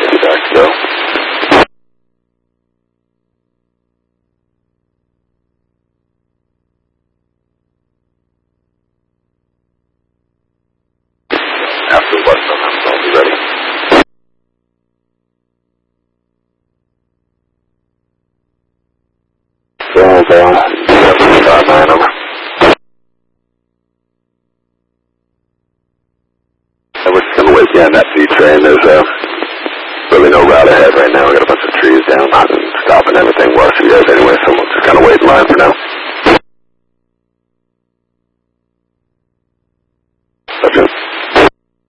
ready back to go. After what, I'll be ready. Over. 759 over. We're just going to wait behind that C train. There's really no route ahead right now. We got a bunch of trees down, stopping everything. We'll see you guys anyway, so we'll just kind of wait in line for now.